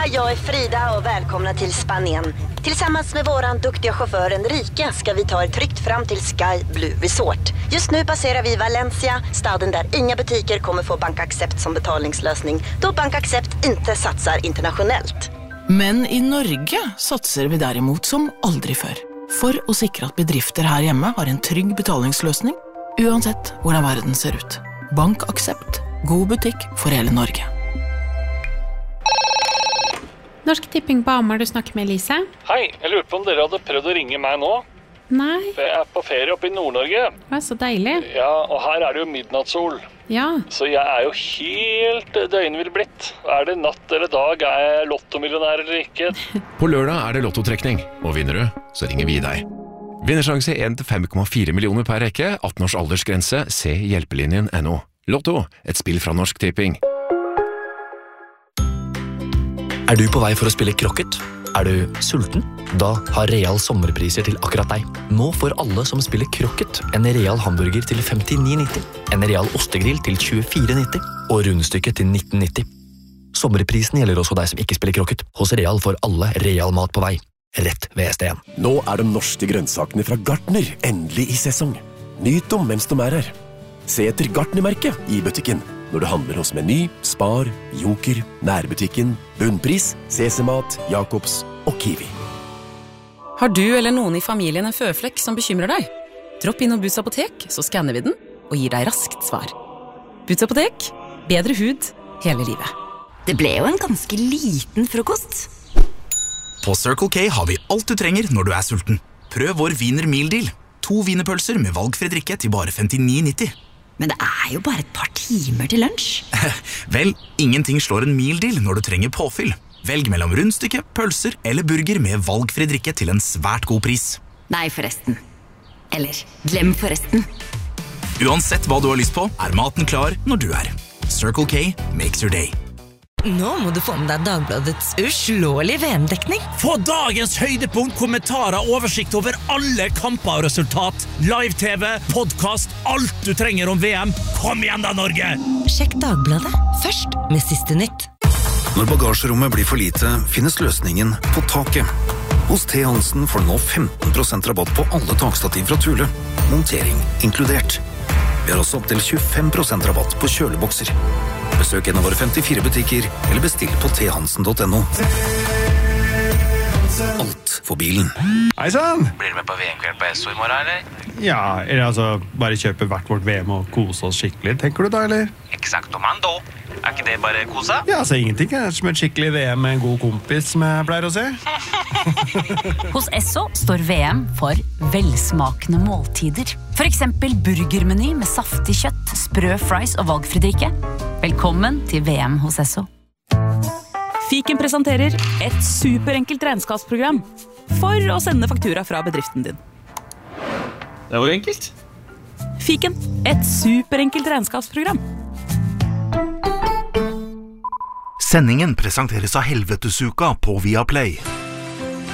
jag är Frida och välkomna till Spanien. Tillsammans med våran duktiga chaufför Enrique ska vi ta er tryggt fram till Sky Blue Resort. Just nu passerar vi Valencia, staden där inga butiker kommer få BankAxept som betalningslösning, då BankAxept inte satsar internationellt. Men i Norge satser vi derimot som aldri før. For å sikre at bedrifter her hjemme har en trygg betalingsløsning, uansett hvordan verden ser ut. BankAxept. God butikk for hele Norge. Norsk Tipping på Hamar, du snakker med Elise. Hei, jeg lurer på om dere hadde prøvd å ringe meg nå. Nei. For jeg på ferie oppe i Nord-Norge. Det så deilig. Ja, og her det jo midnattssol. Ja. Så jeg jo helt døgnvill blitt. Det natt eller dag? Jeg lottomillionær eller ikke? På lørdag det lottotrekning, og vinner du, så ringer vi deg. Vinnersjanse 1-5,4 millioner per rekke, 18 års aldersgrense, se hjelpelinjen.no. Lotto, et spill fra Norsk Tipping. Du på vei for å spille krokket? Du sulten? Da har Real sommerpriser til akkurat deg. Nå får alle som spiller krokket en Real hamburger til 59,90, en Real ostegrill til 24,90 og rundstykket til 19,90. Sommerprisen gjelder også deg som ikke spiller krokket. Hos Real får alle Real mat på vei. Rett ved STN. Nå de norske grønnsakene fra Gartner endelig i sesong. Nyt dem mens de her. Se etter Gartner-merket i butikken. Når du handler hos Meny, Spar, Joker, Nærbutikken, Bunnpris, CC-mat, Jacobs og Kiwi. Har du eller noen i familien en føflekk som bekymrer deg? Dropp inn og Boots apotek, så skanner vi den og gir deg raskt svar. Boots apotek, bedre hud hele livet. Det ble jo en ganske liten frokost. På Circle K har vi alt du trenger når du sulten. Prøv vår Wiener Meal Deal. 2 wienerpølser med valgfri drikke til bare 59,90. Men det jo bare et par timer til lunsj. Vel, ingenting slår en meal deal når du trenger påfyll. Velg mellom rundstykke, pølser eller burger med valgfri drikke til en svært god pris. Nei, forresten. Eller, glem forresten. Uansett hva du har lyst på, maten klar når du Circle K makes your day. Nå må du få med deg Dagbladets uslåelige VM-dekning. Få dagens høydepunkt, kommentarer, oversikt over alle kamper og resultat. Live-TV, podcast, alt du trenger om VM. Kom igjen da, Norge! Sjekk Dagbladet, først med siste nytt. Når bagasjerommet blir for lite, finnes løsningen på taket. Hos T. Hansen får du nå 15% rabatt på alle takstativ fra Thule. Montering inkludert. Vi har også opp til 25% rabatt på kjølebokser. Besøk en av våre 54 butikker, eller bestill på thansen.no. Alt for bilen. Hei sann! Blir du med på VM-kveld på SO i morgen, eller? Ja, eller altså, bare kjøpe hvert vårt VM og kose oss skikkelig, tenker du da, eller? Exacto, mando. Ikke det bare kosa? Ja, altså ingenting som et skikkelig VM med en god kompis, som jeg pleier å se. Hos SO står VM for velsmakende måltider. For eksempel burgermeny med saftig kjøtt, sprø fries og valgfri drikke. Velkommen til VM hos SO. Fiken presenterer et superenkelt regnskapsprogram for å sende faktura fra bedriften din. Det var enkelt. Fiken, et superenkelt regnskapsprogram. Sendingen presenteres av Helvetesuka på Viaplay.